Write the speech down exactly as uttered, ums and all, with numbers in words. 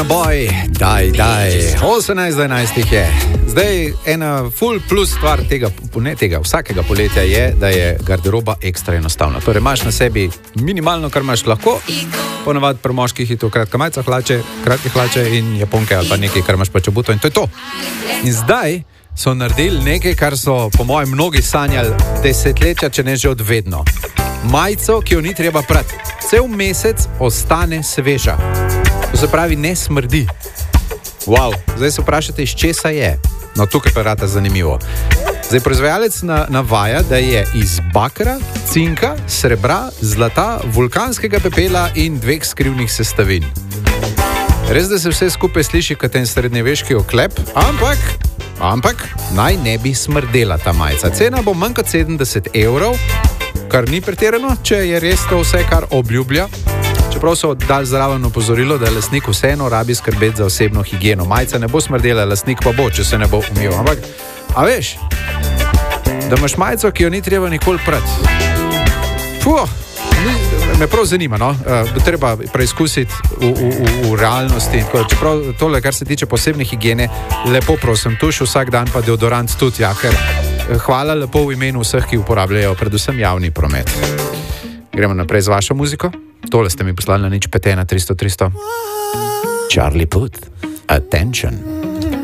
Boj, daj, daj, osemnajst do enajstih je. Zdaj, ena full plus stvar tega, ne tega, vsakega poletja je, da je garderoba ekstra enostavna. Torej, imaš na sebi minimalno, kar imaš lahko, ponavadi pri moških je to kratka majica, hlače, kratke hlače in japonke ali pa nekaj, kar imaš pač obuto in to je to. In zdaj so naredili nekaj, kar so po mojem mnogi sanjali desetletja, če ne že od vedno. Majico, ki jo ni treba prati. Cel mesec ostane sveža. To se pravi, ne smrdi. Wow, zdaj se vprašate, iz česa je. No, tukaj pa rata zanimivo. Zdaj, proizvajalec na, navaja, da je iz bakra, cinka, srebra, zlata, vulkanskega pepela in dveh skrivnih sestavin. Res, da se vse skupaj sliši kot en srednjeveški oklep, ampak, ampak, naj ne bi smrdela ta majica. Cena bo manj kot sedemdeset evrov, kar ni pretirano, če je res to vse, kar obljublja. Čeprav so dali zraven opozorilo, da lastnik vseeno rabi skrbeti za osebno higieno. Majica ne bo smrdela, lastnik pa bo, če se ne bo umil. Ampak, a veš, da imaš majico, ki jo ni treba nikoli prati. Puh, me prav zanima, no? Uh, treba preizkusiti v, v, v, v realnosti. Čeprav tole, kar se tiče posebne higiene, lepo prosim, tuš vsak dan pa deodorant tudi, ja, ker hvala lepo v imenu vseh, ki uporabljajo predvsem javni promet. Gremo naprej z vašo muziko. Tole ste mi poslali na nič pet ena tristo tristo. Charlie Puth, Attention.